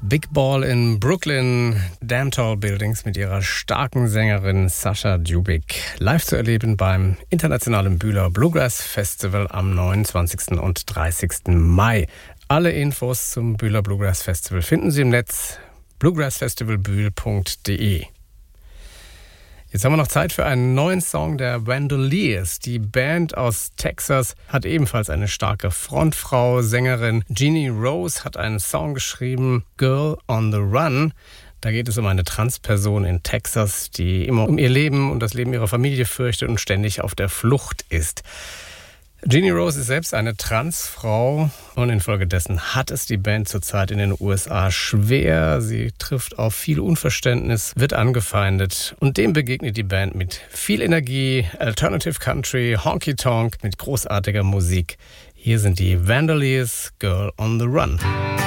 Big Ball in Brooklyn, Damn Tall Buildings mit ihrer starken Sängerin Sascha Dubik. Live zu erleben beim Internationalen Bühler Bluegrass Festival am 29. und 30. Mai. Alle Infos zum Bühler Bluegrass Festival finden Sie im Netz bluegrassfestivalbühl.de. Jetzt haben wir noch Zeit für einen neuen Song der Vandaliers. Die Band aus Texas hat ebenfalls eine starke Frontfrau. Sängerin Jeannie Rose hat einen Song geschrieben, Girl on the Run. Da geht es um eine Transperson in Texas, die immer um ihr Leben und das Leben ihrer Familie fürchtet und ständig auf der Flucht ist. Jeannie Rose ist selbst eine Transfrau und infolgedessen hat es die Band zurzeit in den USA schwer. Sie trifft auf viel Unverständnis, wird angefeindet und dem begegnet die Band mit viel Energie, Alternative Country, Honky Tonk mit großartiger Musik. Hier sind die Vandaliers, Girl on the Run.